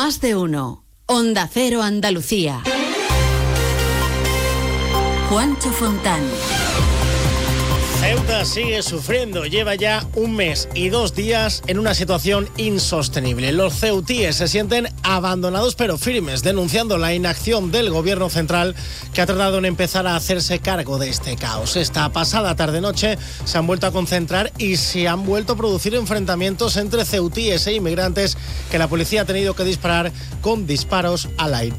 Más de uno. Onda Cero Andalucía. Juancho Fontán. Ceuta sigue sufriendo, lleva ya 1 mes y 2 días en una situación insostenible. Los ceutíes se sienten abandonados pero firmes, denunciando la inacción del gobierno central que ha tardado en empezar a hacerse cargo de este caos. Esta pasada tarde-noche se han vuelto a concentrar y se han vuelto a producir enfrentamientos entre ceutíes e inmigrantes que la policía ha tenido que dispersar con disparos al aire.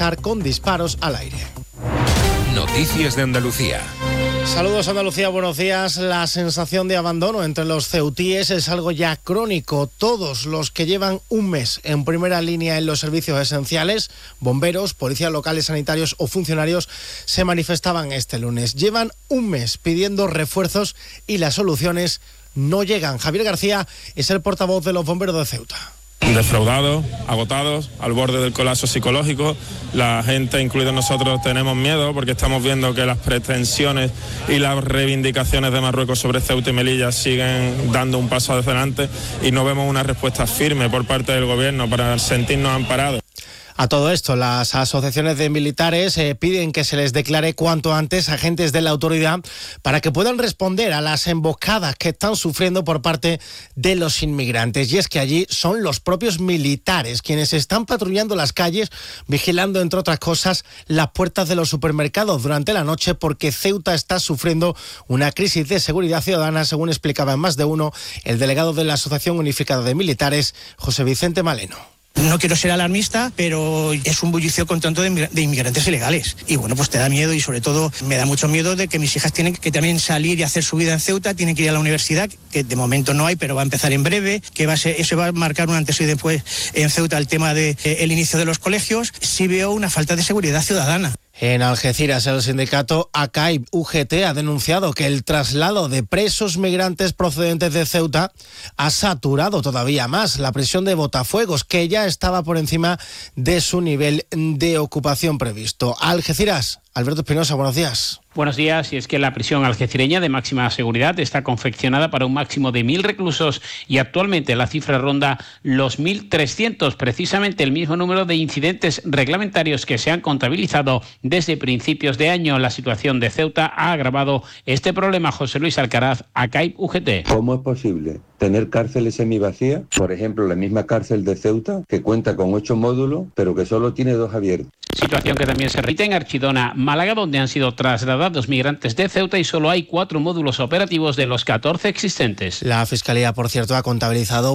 Noticias de Andalucía. Saludos Andalucía, buenos días. La sensación de abandono entre los ceutíes es algo ya crónico. Todos los que llevan 1 mes en primera línea en los servicios esenciales, bomberos, policías locales, sanitarios o funcionarios, se manifestaban este lunes. Llevan 1 mes pidiendo refuerzos y las soluciones no llegan. Javier García es el portavoz de los bomberos de Ceuta. Defraudados, agotados, al borde del colapso psicológico. La gente, incluidos nosotros, tenemos miedo porque estamos viendo que las pretensiones y las reivindicaciones de Marruecos sobre Ceuta y Melilla siguen dando un paso hacia adelante y no vemos una respuesta firme por parte del gobierno para sentirnos amparados. A todo esto, las asociaciones de militares piden que se les declare cuanto antes agentes de la autoridad para que puedan responder a las emboscadas que están sufriendo por parte de los inmigrantes. Y es que allí son los propios militares quienes están patrullando las calles, vigilando, entre otras cosas, las puertas de los supermercados durante la noche, porque Ceuta está sufriendo una crisis de seguridad ciudadana, según explicaba en Más de Uno el delegado de la Asociación Unificada de Militares, José Vicente Maleno. No quiero ser alarmista, pero es un bullicio constante de inmigrantes ilegales. Y bueno, pues te da miedo y sobre todo me da mucho miedo de que mis hijas tienen que también salir y hacer su vida en Ceuta, tienen que ir a la universidad, que de momento no hay, pero va a empezar en breve, que eso va a marcar un antes y después en Ceuta el tema del inicio de los colegios. Sí veo una falta de seguridad ciudadana. En Algeciras, el sindicato ACAIB-UGT ha denunciado que el traslado de presos migrantes procedentes de Ceuta ha saturado todavía más la prisión de Botafuegos, que ya estaba por encima de su nivel de ocupación previsto. Algeciras, Alberto Espinosa, buenos días. Buenos días, y es que la prisión algecireña de máxima seguridad está confeccionada para un máximo de 1.000 reclusos y actualmente la cifra ronda los 1.300, precisamente el mismo número de incidentes reglamentarios que se han contabilizado desde principios de año. La situación de Ceuta ha agravado este problema. José Luis Alcaraz, ACAIB-UGT. ¿Cómo es posible tener cárceles semivacías? Por ejemplo, la misma cárcel de Ceuta, que cuenta con 8 módulos, pero que solo tiene 2 abiertos. Situación que también se repite en Archidona, Málaga, donde han sido trasladados migrantes de Ceuta y solo hay 4 módulos operativos de los 14 existentes. La Fiscalía, por cierto, ha contabilizado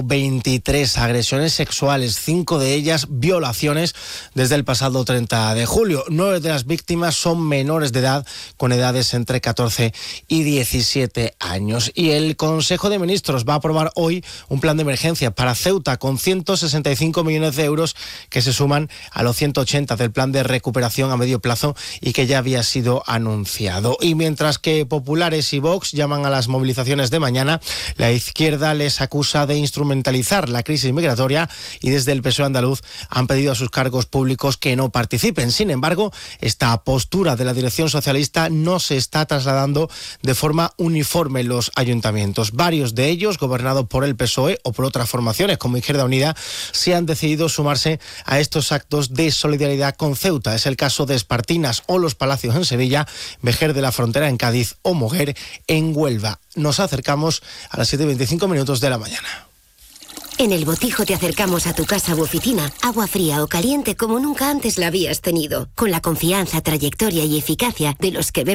23 agresiones sexuales, 5 de ellas violaciones desde el pasado 30 de julio. 9 de las víctimas son menores de edad, con edades entre 14 y 17 años. Y el Consejo de Ministros va a aprobar hoy un plan de emergencia para Ceuta con 165 millones de euros que se suman a los 180 del plan de recuperación a medio plazo y que ya había sido anunciado. Y mientras que populares y Vox llaman a las movilizaciones de mañana, la izquierda les acusa de instrumentalizar la crisis migratoria y desde el PSOE andaluz han pedido a sus cargos públicos que no participen. Sin embargo, esta postura de la dirección socialista no se está trasladando de forma uniforme en los ayuntamientos. Varios de ellos, gobernados por el PSOE o por otras formaciones como Izquierda Unida, se han decidido sumarse a estos actos de solidaridad con Ceuta. Es el caso de Espartinas o Los Palacios en Sevilla, Vejer de la Frontera en Cádiz o Moguer en Huelva. Nos acercamos a las 7:25 de la mañana. En El Botijo te acercamos a tu casa u oficina, agua fría o caliente como nunca antes la habías tenido, con la confianza, trayectoria y eficacia de los que beben